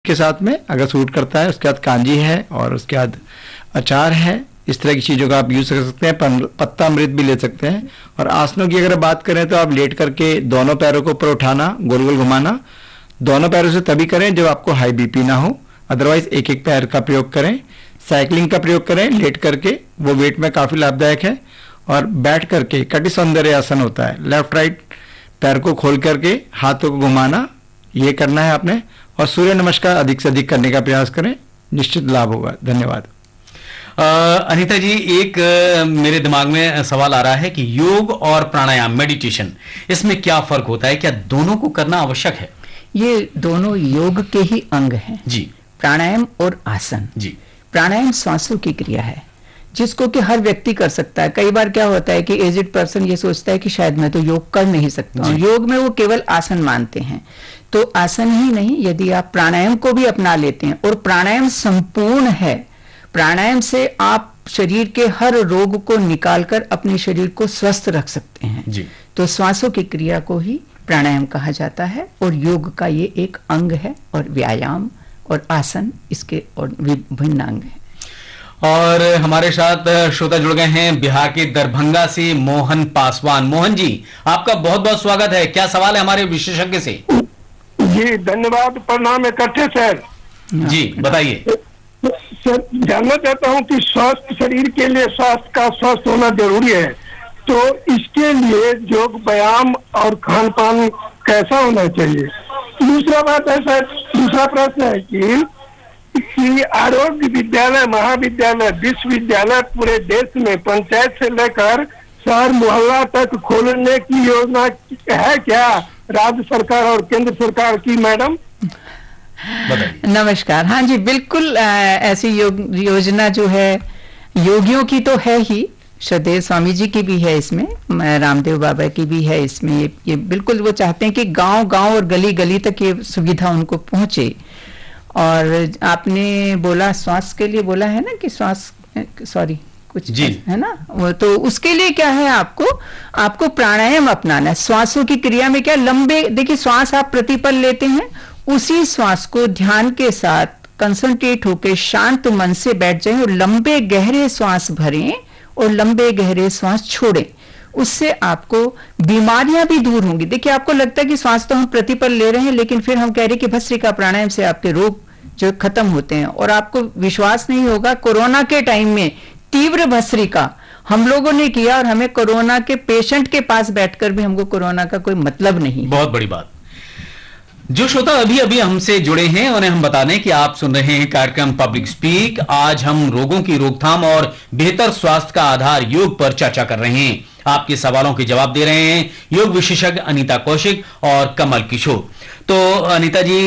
के साथ में अगर सूट करता है, उसके बाद कांजी है और उसके बाद अचार है। इस तरह की चीज़ों का आप यूज़ कर सकते हैं। पत्ता अमृत भी ले सकते हैं। और आसनों की अगर बात करें तो आप लेट करके दोनों पैरों को ऊपर उठाना, गोल गोल घुमाना। दोनों पैरों से तभी करें जब आपको हाई बीपी ना हो, अदरवाइज एक एक पैर का प्रयोग करें। साइकिलिंग का प्रयोग करें लेट करके, वो वेट में काफ़ी लाभदायक है। और बैठ करके कटि सौंदर्य आसन होता है, लेफ्ट राइट पैर को खोल करके हाथों को घुमाना, ये करना है आपने। और सूर्य नमस्कार अधिक से अधिक करने का प्रयास करें, निश्चित लाभ होगा। धन्यवाद। अनीता जी, एक मेरे दिमाग में सवाल आ रहा है कि योग और प्राणायाम, मेडिटेशन, इसमें क्या फर्क होता है? क्या दोनों को करना आवश्यक है? ये दोनों योग के ही अंग हैं जी। प्राणायाम और आसन जी। प्राणायाम सांसों की क्रिया है जिसको कि हर व्यक्ति कर सकता है। कई बार क्या होता है कि एजेड पर्सन ये सोचता है कि शायद मैं तो योग कर नहीं सकता हूँ। योग में वो केवल आसन मानते हैं। तो आसन ही नहीं, यदि आप प्राणायाम को भी अपना लेते हैं, और प्राणायाम संपूर्ण है, प्राणायाम से आप शरीर के हर रोग को निकालकर अपने शरीर को स्वस्थ रख सकते हैं जी। तो श्वासों की क्रिया को ही प्राणायाम कहा जाता है और योग का ये एक अंग है। और व्यायाम और आसन इसके और विभिन्न अंग है। और हमारे साथ श्रोता जुड़ गए हैं बिहार के दरभंगा से मोहन पासवान। मोहन जी, आपका बहुत बहुत स्वागत है। क्या सवाल है हमारे विशेषज्ञ से? जी धन्यवाद, प्रणाम इकट्ठे सर। जी बताइए सर। जानना चाहता हूँ कि स्वस्थ शरीर के लिए स्वास्थ्य का स्वस्थ होना जरूरी है, तो इसके लिए योग, व्यायाम और खान पान कैसा होना चाहिए? दूसरा बात है सर, दूसरा प्रश्न है कि आरोग्य विद्यालय, महाविद्यालय, विश्वविद्यालय पूरे देश में पंचायत से लेकर शहर मोहल्ला तक खोलने की योजना है क्या राज्य सरकार और केंद्र सरकार की? मैडम नमस्कार। हाँ जी, बिल्कुल ऐसी योजना जो है योगियों की तो है ही, श्रद्धेय स्वामी जी की भी है इसमें, रामदेव बाबा की भी है इसमें। ये बिल्कुल वो चाहते हैं कि गांव गांव और गली गली तक ये सुविधा उनको पहुंचे। और आपने बोला श्वास के लिए बोला है ना कि श्वास, सॉरी कुछ जी है ना वो, तो उसके लिए क्या है, आपको प्राणायाम अपनाना है। श्वासों की क्रिया में क्या, लंबे, देखिए श्वास आप प्रतिपल लेते हैं, उसी श्वास को ध्यान के साथ कंसंट्रेट होकर शांत मन से बैठ जाएं और लंबे गहरे श्वास भरें और लंबे गहरे श्वास छोड़ें। उससे आपको बीमारियां भी दूर होंगी। देखिए आपको लगता है कि श्वास तो हम प्रतिपल ले रहे हैं, लेकिन फिर हम कह रहे हैं कि भस्त्रिका प्राणायाम से आपके रोग जो खत्म होते हैं। और आपको विश्वास नहीं होगा, कोरोना के टाइम में तीव्र भस्त्रिका हम लोगों ने किया और हमें कोरोना के पेशेंट के पास बैठकर भी हमको कोरोना का कोई मतलब नहीं। बहुत बड़ी बात। जो श्रोता अभी अभी हमसे जुड़े हैं उन्हें हम बता दें कि आप सुन रहे हैं कार्यक्रम पब्लिक स्पीक। आज हम रोगों की रोकथाम और बेहतर स्वास्थ्य का आधार योग पर चर्चा कर रहे हैं। आपके सवालों के जवाब दे रहे हैं योग विशेषज्ञ अनीता कौशिक और कमल किशोर। तो अनीता जी,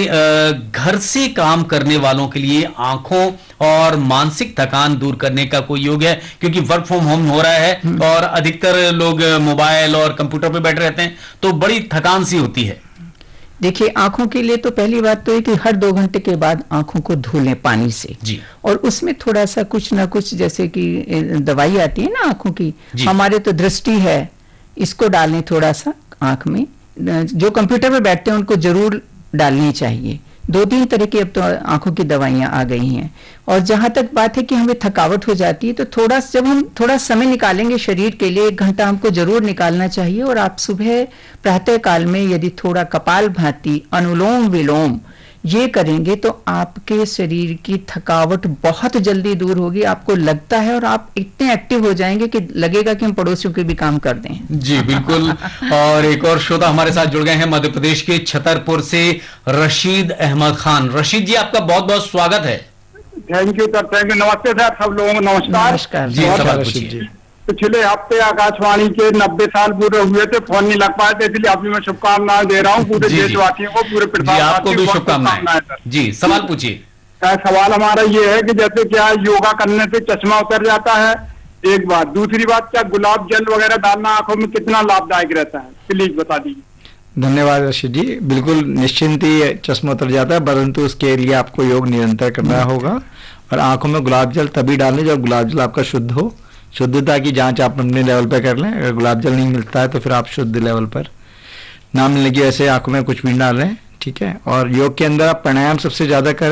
घर से काम करने वालों के लिए आंखों और मानसिक थकान दूर करने का कोई योग है? क्योंकि वर्क फ्रॉम होम हो रहा है और अधिकतर लोग मोबाइल और कंप्यूटर पे बैठे रहते हैं, तो बड़ी थकान सी होती है। देखिए आंखों के लिए तो पहली बात तो है कि हर 2 घंटे के बाद आंखों को धो लें पानी से जी। और उसमें थोड़ा सा कुछ ना कुछ, जैसे कि दवाई आती है ना आंखों की, हमारे तो दृष्टि है, इसको डालें थोड़ा सा आंख में। जो कंप्यूटर पे बैठते हैं उनको जरूर डालनी चाहिए। 2-3 तरह की अब तो आंखों की दवाइयां आ गई हैं। और जहां तक बात है कि हमें थकावट हो जाती है, तो जब हम थोड़ा समय निकालेंगे शरीर के लिए, 1 घंटा हमको जरूर निकालना चाहिए। और आप सुबह प्रातः काल में यदि थोड़ा कपाल भाती, अनुलोम विलोम ये करेंगे तो आपके शरीर की थकावट बहुत जल्दी दूर होगी। आपको लगता है और आप इतने एक्टिव हो जाएंगे कि लगेगा कि हम पड़ोसियों के भी काम कर दें। जी बिल्कुल। और एक और श्रोता हमारे साथ जुड़ गए हैं मध्य प्रदेश के छतरपुर से रशीद अहमद खान। रशीद जी, आपका बहुत बहुत स्वागत है। Thank you sir, thank you. नमस्ते सर, सब लोगों को नमस्कार जी। सवाल पूछिए। पिछले हफ्ते आकाशवाणी के 90 साल पूरे हुए थे, फोन नहीं लग पाए थे, इसलिए अभी मैं शुभकामनाएं दे रहा हूँ पूरे देशवासियों को, पूरे आपको भी शुभकामनाएं जी। सवाल पूछिए। सवाल हमारा ये है कि जैसे क्या योगा करने से चश्मा उतर जाता है, एक बात। दूसरी बात, क्या गुलाब जल वगैरह डालना आंखों में कितना लाभदायक रहता है, प्लीज बता दीजिए। धन्यवाद रशीद जी। बिल्कुल निश्चिंत ही चश्मा उतर जाता है, परंतु उसके लिए आपको योग निरंतर करना होगा। और आंखों में गुलाब जल तभी डालें जब गुलाब जल आपका शुद्ध हो। शुद्धता की जांच आप अपने लेवल पर कर लें। अगर गुलाब जल नहीं मिलता है तो फिर आप शुद्ध लेवल पर, ना मिलने की वैसे आंखों में कुछ भी डाल लें, ठीक है। और योग के अंदर आप प्राणायाम सबसे ज्यादा करें।